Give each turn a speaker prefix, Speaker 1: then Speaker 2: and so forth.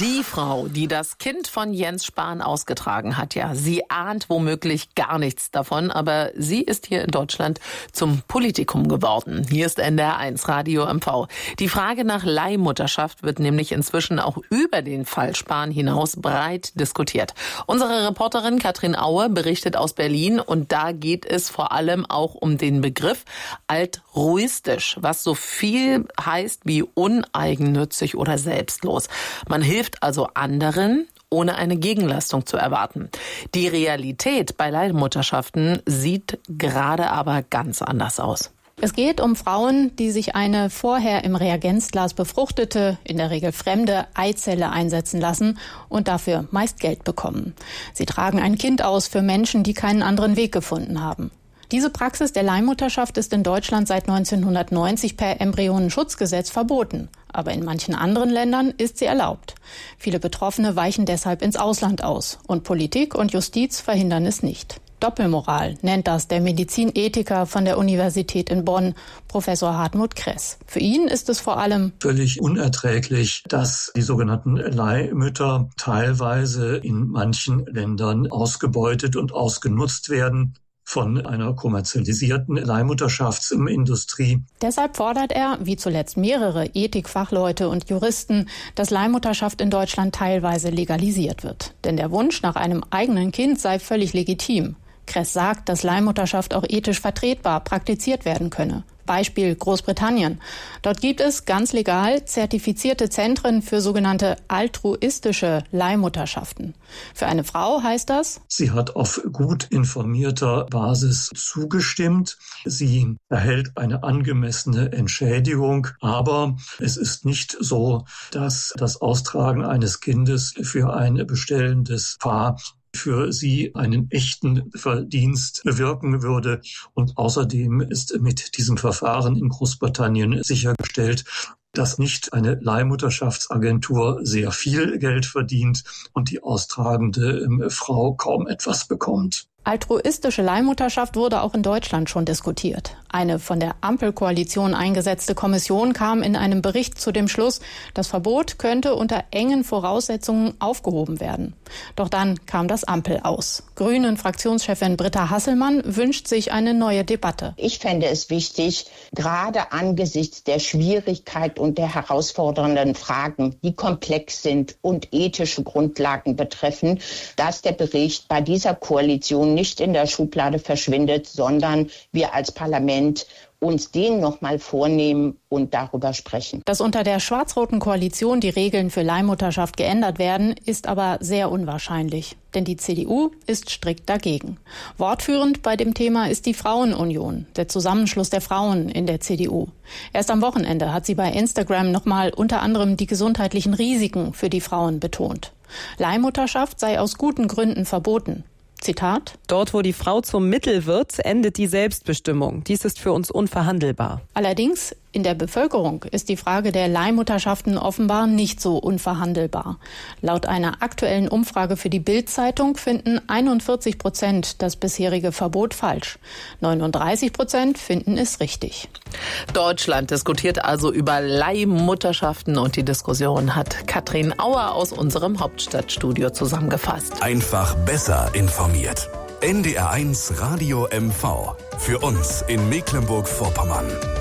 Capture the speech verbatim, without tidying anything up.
Speaker 1: Die Frau, die das Kind von Jens Spahn ausgetragen hat, ja, sie ahnt womöglich gar nichts davon, aber sie ist hier in Deutschland zum Politikum geworden. Hier ist N D R eins Radio M V. Die Frage nach Leihmutterschaft wird nämlich inzwischen auch über den Fall Spahn hinaus breit diskutiert. Unsere Reporterin Katrin Aue berichtet aus Berlin und da geht es vor allem auch um den Begriff altruistisch, was so viel heißt wie uneigennützig oder selbstlos. Man hilft also anderen, ohne eine Gegenleistung zu erwarten. Die Realität bei Leihmutterschaften sieht gerade aber ganz anders aus.
Speaker 2: Es geht um Frauen, die sich eine vorher im Reagenzglas befruchtete, in der Regel fremde Eizelle einsetzen lassen und dafür meist Geld bekommen. Sie tragen ein Kind aus für Menschen, die keinen anderen Weg gefunden haben. Diese Praxis der Leihmutterschaft ist in Deutschland seit neunzehnhundertneunzig per Embryonenschutzgesetz verboten. Aber in manchen anderen Ländern ist sie erlaubt. Viele Betroffene weichen deshalb ins Ausland aus. Und Politik und Justiz verhindern es nicht. Doppelmoral nennt das der Medizinethiker von der Universität in Bonn, Professor Hartmut Kress. Für ihn ist es vor allem
Speaker 3: völlig unerträglich, dass die sogenannten Leihmütter teilweise in manchen Ländern ausgebeutet und ausgenutzt werden von einer kommerzialisierten Leihmutterschaftsindustrie.
Speaker 2: Deshalb fordert er, wie zuletzt mehrere Ethikfachleute und Juristen, dass Leihmutterschaft in Deutschland teilweise legalisiert wird. Denn der Wunsch nach einem eigenen Kind sei völlig legitim. Kress sagt, dass Leihmutterschaft auch ethisch vertretbar praktiziert werden könne. Beispiel Großbritannien. Dort gibt es ganz legal zertifizierte Zentren für sogenannte altruistische Leihmutterschaften. Für eine Frau heißt das:
Speaker 3: Sie hat auf gut informierter Basis zugestimmt. Sie erhält eine angemessene Entschädigung. Aber es ist nicht so, dass das Austragen eines Kindes für ein bestellendes Paar für sie einen echten Verdienst bewirken würde. Und außerdem ist mit diesem Verfahren in Großbritannien sichergestellt, dass nicht eine Leihmutterschaftsagentur sehr viel Geld verdient und die austragende Frau kaum etwas bekommt.
Speaker 2: Altruistische Leihmutterschaft wurde auch in Deutschland schon diskutiert. Eine von der Ampelkoalition eingesetzte Kommission kam in einem Bericht zu dem Schluss, das Verbot könnte unter engen Voraussetzungen aufgehoben werden. Doch dann kam das Ampel aus. Grünen-Fraktionschefin Britta Hasselmann wünscht sich eine neue Debatte.
Speaker 4: Ich fände es wichtig, gerade angesichts der Schwierigkeit und der herausfordernden Fragen, die komplex sind und ethische Grundlagen betreffen, dass der Bericht bei dieser Koalition nicht in der Schublade verschwindet, sondern wir als Parlament uns den nochmal vornehmen und darüber sprechen.
Speaker 2: Dass unter der schwarz-roten Koalition die Regeln für Leihmutterschaft geändert werden, ist aber sehr unwahrscheinlich. Denn die C D U ist strikt dagegen. Wortführend bei dem Thema ist die Frauenunion, der Zusammenschluss der Frauen in der C D U. Erst am Wochenende hat sie bei Instagram nochmal unter anderem die gesundheitlichen Risiken für die Frauen betont. Leihmutterschaft sei aus guten Gründen verboten. Zitat:
Speaker 5: Dort, wo die Frau zum Mittel wird, endet die Selbstbestimmung. Dies ist für uns unverhandelbar.
Speaker 2: Allerdings in der Bevölkerung ist die Frage der Leihmutterschaften offenbar nicht so unverhandelbar. Laut einer aktuellen Umfrage für die Bild-Zeitung finden einundvierzig Prozent das bisherige Verbot falsch. neununddreißig Prozent finden es richtig.
Speaker 1: Deutschland diskutiert also über Leihmutterschaften und die Diskussion hat Katrin Auer aus unserem Hauptstadtstudio zusammengefasst.
Speaker 6: Einfach besser informiert. N D R eins Radio M V. Für uns in Mecklenburg-Vorpommern.